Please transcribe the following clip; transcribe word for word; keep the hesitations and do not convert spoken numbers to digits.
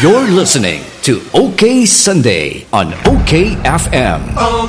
You're listening to OK Sunday on OK F M.